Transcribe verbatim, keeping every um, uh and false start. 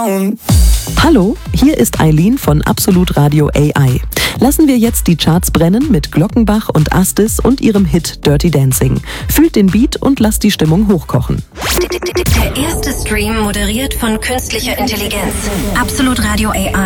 down. Hallo, hier ist Eileen von Absolut Radio A I. Lassen wir jetzt die Charts brennen mit Glockenbach und Astis und ihrem Hit Dirty Dancing. Fühlt den Beat und lasst die Stimmung hochkochen. Der erste Stream moderiert von künstlicher Intelligenz. Absolut Radio A I.